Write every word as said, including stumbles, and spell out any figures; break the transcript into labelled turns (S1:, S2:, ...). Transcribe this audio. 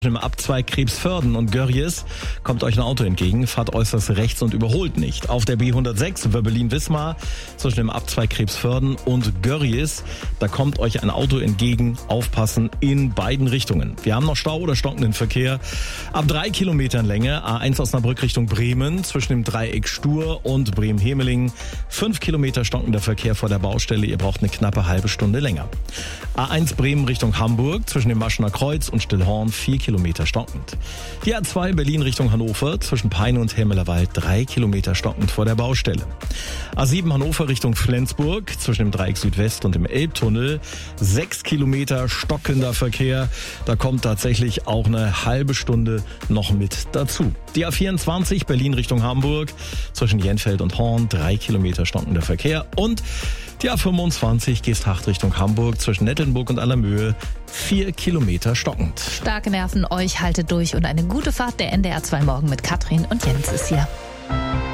S1: Im Abzweig Krebsförden und Görries kommt euch ein Auto entgegen, fahrt äußerst rechts und überholt nicht. Auf der B hundertsechs über Berlin-Wismar zwischen dem Abzweig Krebsförden und Görries, da kommt euch ein Auto entgegen, aufpassen in beiden Richtungen. Wir haben noch Stau oder stockenden Verkehr ab drei Kilometern Länge, A eins Osnabrück Richtung Bremen zwischen dem Dreieck Stur und Bremen-Hemeling, fünf Kilometer stockender Verkehr vor der Baustelle, ihr braucht eine knappe halbe Stunde länger. A eins Bremen Richtung Hamburg zwischen dem Maschener Kreuz und Stillhorn, vier Kilometer stockend. Die A zwei Berlin Richtung Hannover zwischen Peine und Helmelerwald, drei Kilometer stockend vor der Baustelle. A sieben Hannover Richtung Flensburg zwischen dem Dreieck Südwest und dem Elbtunnel, sechs Kilometer stockender Verkehr. Da kommt tatsächlich auch eine halbe Stunde noch mit dazu. Die A vierundzwanzig Berlin Richtung Hamburg zwischen Jenfeld und Horn, drei Kilometer stockender Verkehr. Und die A fünfundzwanzig Geesthacht Richtung Hamburg zwischen Nettelnburg und Allermöhe, vier Kilometer stockend.
S2: Starke Nerven, euch haltet durch und eine gute Fahrt. Der N D R zwei Morgen mit Katrin und Jens ist hier.